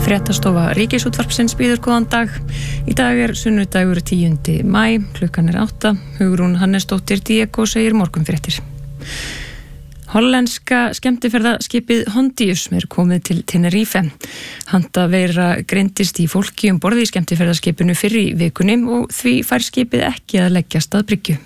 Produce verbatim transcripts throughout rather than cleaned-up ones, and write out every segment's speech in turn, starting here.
Fréttastofa Ríkisútvarpsins býður góðan dag. Í dag er sunnudagur tíundi maí, klukkan er átta. Hugrún Hannesdóttir Diego segir morgunfréttir. Hollenska skemmtiferðaskipið Hondius er komið til Tenerife. Handaveira greindist í fólki um borði í skemmtiferðaskipinu fyrr í vikunni og því fær skipið ekki að leggjast að bryggju.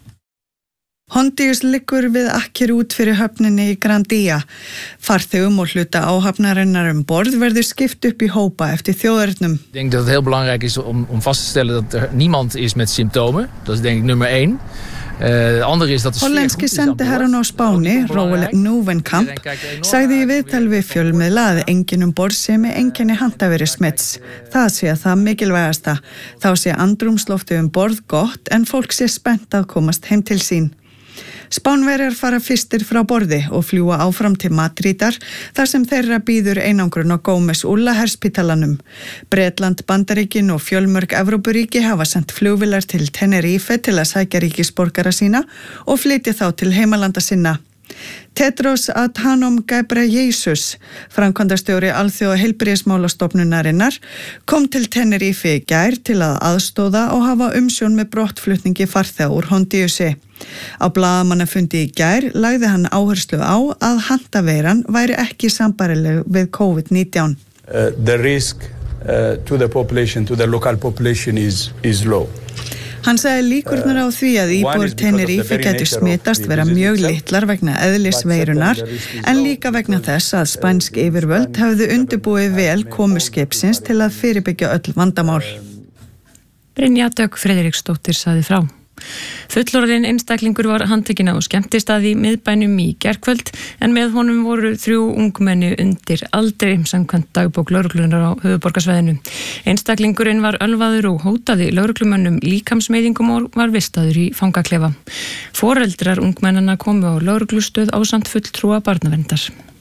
Hondius liggur við akkir út fyrir höfninni í Grandia. Farþegum og hluta áhafnarinnar um borð verður skipt upp í hópa eftir þjóðernum. Ik denk dat het heel belangrijk is om, om vast te stellen dat er niemand is met symptomen. Dat is denk ik nummer één. Uh, andere is dat de Hollenski sendiherrann á Spáni, Roel Nieuwenkamp, sagði í viðtal við fjölmiðla að enginn um borð sé með einkenni handaveirusmits. Það sé að það mikilvægasta. Þá sé andrúmsloftið um borð gott en fólk sé spennt að komast heim til sín. Spánverjar fara fyrstir frá borði og fljúga áfram til Madrídar þar sem þeirra býður einangrun á Gómez Ulla herspítalanum. Bretland, Bandaríkin og fjölmörg Evrópuríki hafa sendt flugvélar til Tenerife til að sækja ríkisborgara sína og flytja þá til heimalanda sinna. Tedros Adhanom Ghebreyesus, framkvæmdastjóri alþjóða heilbrigðismálastofnunarinnar, kom til Tenerife í gær til að aðstóða og hafa umsjón með brottflutningi farþega úr Hondiusi. Á blaðamannafundi í gær lagði hann áherslu á að handaveiran væri ekki sambærileg við COVID nítján. Uh, the risk uh, to the population, to the local population is, is low. Hann sagði líkurnar á því að íbúar Tenerife gætu smitast vera mjög litlar vegna eðlis veirunar en líka vegna þess að spænsk yfirvöld hefðu undirbúið vel komu skipsins til að fyrirbyggja öll vandamál. Brynja Dögg Friðriksdóttir sagði frá. Fullorðinn einstaklingur var handtekinn á skemmtistaði í miðbænum í gærkvöld en með honum voru þrjú ungmenni undir aldri samkvæmt dagbók lögreglunar á höfuðborgarsvæðinu. Einstaklingurinn var ölvaður og hótaði lögreglumönnum líkamsmeiðingum og var vistaður í fangaklefa. Foreldrar ungmennanna komu á lögreglustöð ásamt fulltrúa barnaverndar.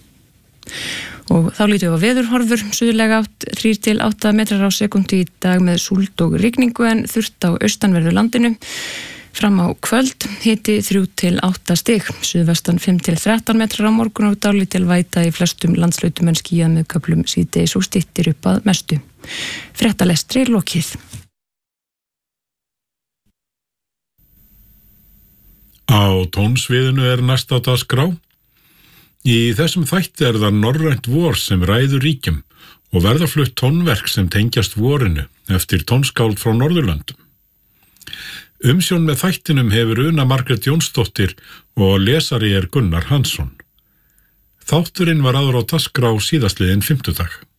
Og þá lítum við á veðurhorfur, suðlæga átt þrír til átta metrar á sekúndu í dag með súld og rigningu en þurrt á austanverðu landinu. Fram á kvöld hiti þrjú til átta stig, suðvestan fimm til þrettán metrar á morgun og dálítil væta í flestum landslautum en skýjað með köflum síðdegis og styttir upp að mestu. Fréttalestri lokið. Á tónsviðinu er næsta dagskrá. Í þessum þætti er það norrænt vor sem ræður ríkjum og verða flutt tónverk sem tengjast vorinu eftir tónskáld frá Norðurlöndum. Umsjón með þættinum hefur Una Margrét Jónsdóttir og lesari er Gunnar Hansson. Þátturinn var áður á dagskrá síðastliðinn fimmtudag.